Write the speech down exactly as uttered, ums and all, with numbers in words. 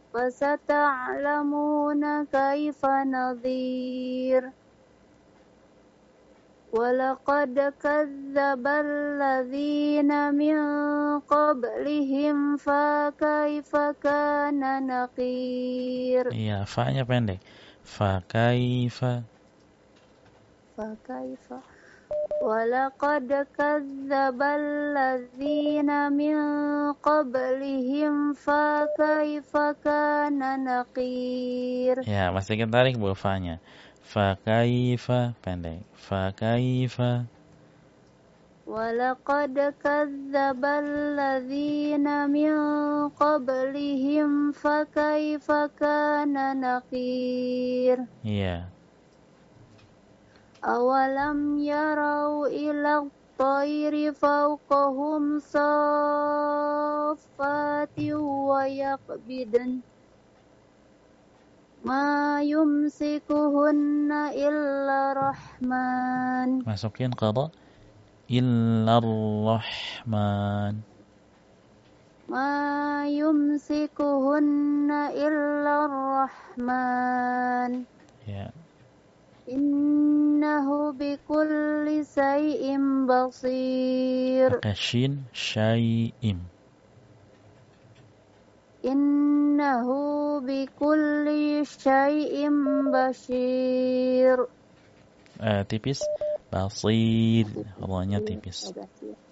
فستعلمون كيف نذير ولقد كذب الذين من قبلهم فكيف كان نكير. Iya, fa-nya pendek. Fa kaifa. Fa kaifa. Walaqad kadzdzaba alladzina min qablihim fa kaifa kana nakir. Ya, masih kita tarik bu fa-nya. Fa kaifa pendek. Fa kaifa. Walaqad kadzdzaba alladzina min qablihim fa kaifa kana nakir. Iya. Awalam yarau ila at-tayri fawqahum saffati wa yaqbidan ma yumsikuhunna illa rahman. Masukin qada. Illa rahman. Ma yumsikuhunna illa rahman. Ya. Innahu bikulli syai'in basir. Pakai shin syai'im. Innahu bikulli syai'in basir. Eh, tipis. Basir. Hurufnya tipis.